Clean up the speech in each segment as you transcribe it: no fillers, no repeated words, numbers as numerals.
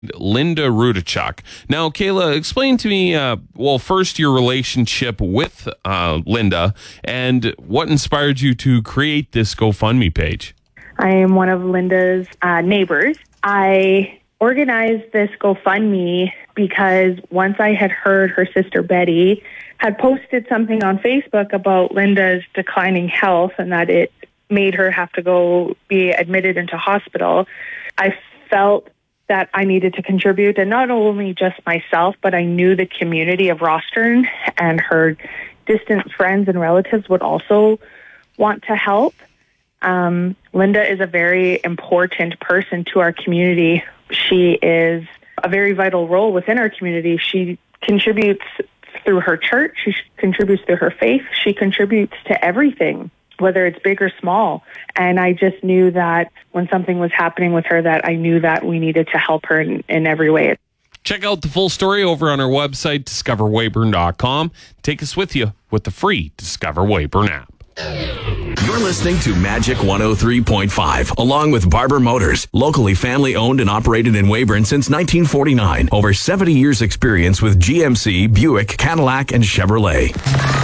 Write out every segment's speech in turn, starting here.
Linda Rudachuk. Now, Kayla, explain to me, first your relationship with Linda and what inspired you to create this GoFundMe page. I am one of Linda's neighbors. I organized this GoFundMe because once I had heard her sister Betty had posted something on Facebook about Linda's declining health and that it made her have to go be admitted into hospital, I felt that I needed to contribute, and not only just myself, but I knew the community of Rostern and her distant friends and relatives would also want to help. Linda is a very important person to our community. She is a very vital role within our community. She contributes through her church. She contributes through her faith. She contributes to everything, whether it's big or small. And I just knew that when something was happening with her, that I knew that we needed to help her in every way. Check out the full story over on our website, discoverweyburn.com. Take us with you with the free Discover Weyburn app. You're listening to Magic 103.5, along with Barber Motors, locally family owned and operated in Weyburn since 1949. Over 70 years experience with GMC, Buick, Cadillac, and Chevrolet.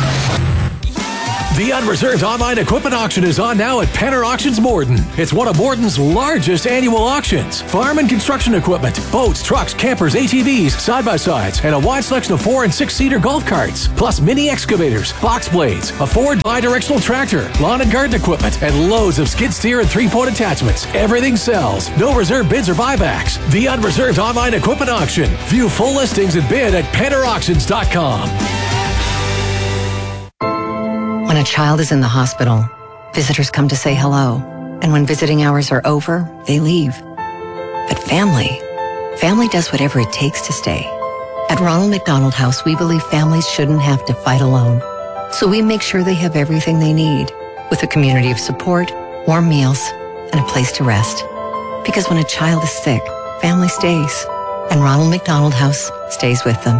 The Unreserved online equipment auction is on now at Penner Auctions Morden. It's one of Morden's largest annual auctions. Farm and construction equipment, boats, trucks, campers, ATVs, side-by-sides, and a wide selection of 4- and 6-seater golf carts, plus mini excavators, box blades, a Ford bi-directional tractor, lawn and garden equipment, and loads of skid steer and 3-point attachments. Everything sells. No reserve bids or buybacks. The Unreserved online equipment auction. View full listings and bid at PennerAuctions.com. When a child is in the hospital, visitors come to say hello. And when visiting hours are over, they leave. But family does whatever it takes to stay. At Ronald McDonald House, we believe families shouldn't have to fight alone. So we make sure they have everything they need, with a community of support, warm meals, and a place to rest. Because when a child is sick, family stays. And Ronald McDonald House stays with them.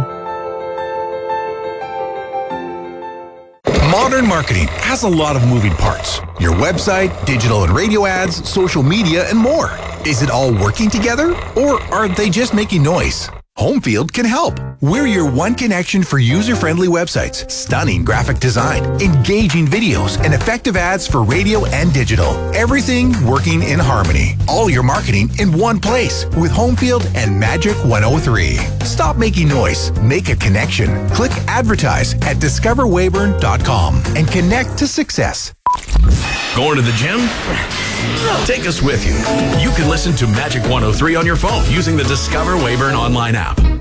Modern marketing has a lot of moving parts. Your website, digital and radio ads, social media, and more. Is it all working together, or are they just making noise? Homefield can help. We're your one connection for user-friendly websites, stunning graphic design, engaging videos, and effective ads for radio and digital. Everything working in harmony. All your marketing in one place with Homefield and Magic 103. Stop making noise. Make a connection. Click advertise at discoverweyburn.com and connect to success. Going to the gym? Take us with you. You can listen to Magic 103 on your phone using the Discover Weyburn online app.